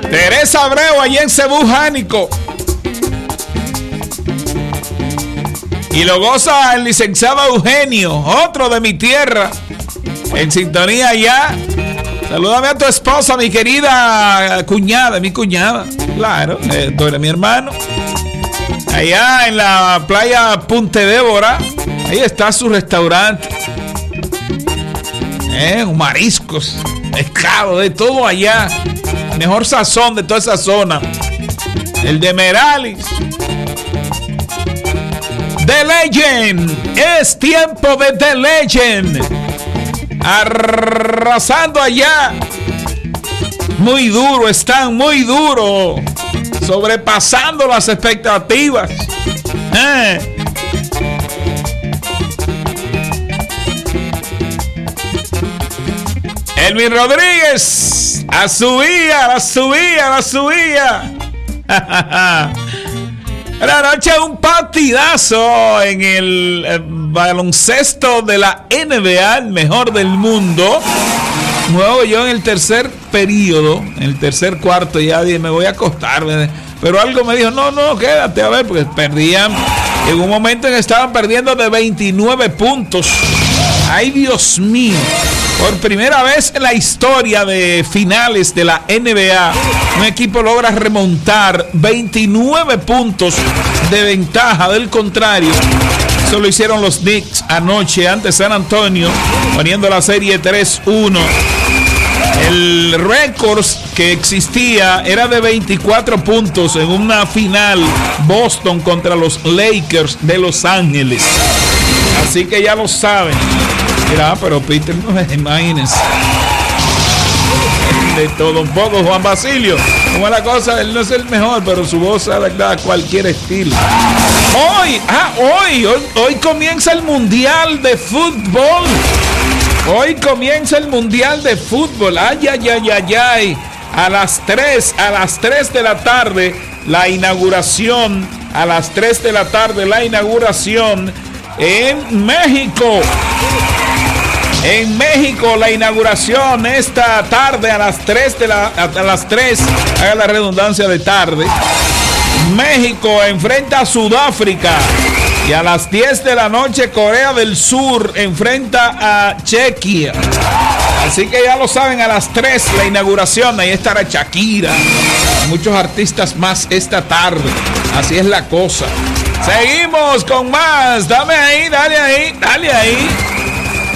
Teresa Abreu, allá en Cebú, Jánico. Y lo goza el licenciado Eugenio, otro de mi tierra, en sintonía allá. Salúdame a tu esposa, mi querida cuñada, mi cuñada. Claro, tú eres mi hermano. Allá en la playa Punta Débora, ahí está su restaurante. Mariscos, pescado, de todo allá. Mejor sazón de toda esa zona. El de Meralis. The Legend. Es tiempo de The Legend. Arrasando allá. Muy duro, están muy duro. Sobrepasando las expectativas. Elvin Rodríguez. La subía. La noche un partidazo en el baloncesto de la NBA, el mejor del mundo. Nuevo yo en el tercer periodo, en el tercer cuarto, ya dije, me voy a acostar. Pero algo me dijo, no, quédate a ver, porque perdían. En un momento en que estaban perdiendo de 29 puntos. Ay, Dios mío. Por primera vez en la historia de finales de la NBA, un equipo logra remontar 29 puntos de ventaja. Del contrario, eso lo hicieron los Knicks anoche ante San Antonio, poniendo la serie 3-1. El récord que existía era de 24 puntos en una final, Boston contra los Lakers de Los Ángeles. Así que ya lo saben. Mira, pero Peter, no es, imagínense. De todo un poco, Juan Basilio. Como es la cosa, él no es el mejor, pero su voz se adapta a cualquier estilo. Hoy comienza el Mundial de Fútbol. Hoy comienza el Mundial de Fútbol. Ay. A las 3 de la tarde, la inauguración. A las 3 de la tarde, la inauguración en México. En México, la inauguración esta tarde a las 3, haga la redundancia de tarde. México enfrenta a Sudáfrica. Y a las 10 de la noche, Corea del Sur enfrenta a Chequia. Así que ya lo saben, a las 3 la inauguración. Ahí estará Shakira. Muchos artistas más esta tarde. Así es la cosa. Seguimos con más. Dale ahí.